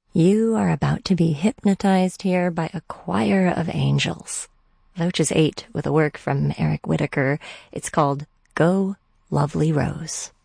You are about to be hypnotized here by a choir of angels. Loaches 8 with a work from Eric Whitacre. It's called Go, Lovely Rose.